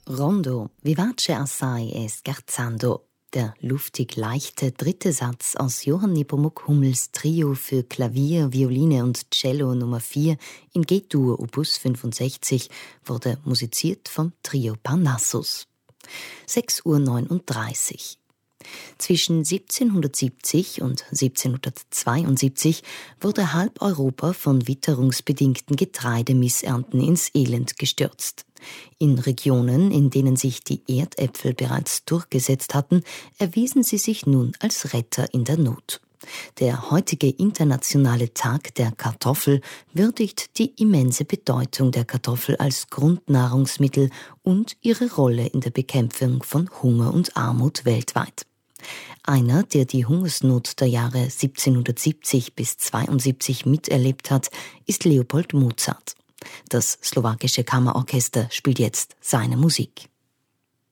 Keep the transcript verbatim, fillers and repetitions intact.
Rondo, vivace assai e scherzando. Der luftig leichte dritte Satz aus Johann Nepomuk Hummels Trio für Klavier, Violine und Cello Nummer vier in G-Dur Opus fünfundsechzig wurde musiziert vom Trio Parnassus. sechs Uhr neununddreißig. Zwischen siebzehnhundertsiebzig und siebzehnhundertzweiundsiebzig wurde halb Europa von witterungsbedingten Getreidemissernten ins Elend gestürzt. In Regionen, in denen sich die Erdäpfel bereits durchgesetzt hatten, erwiesen sie sich nun als Retter in der Not. Der heutige internationale Tag der Kartoffel würdigt die immense Bedeutung der Kartoffel als Grundnahrungsmittel und ihre Rolle in der Bekämpfung von Hunger und Armut weltweit. Einer, der die Hungersnot der Jahre siebzehnhundertsiebzig bis zweiundsiebzig miterlebt hat, ist Leopold Mozart. Das slowakische Kammerorchester spielt jetzt seine Musik.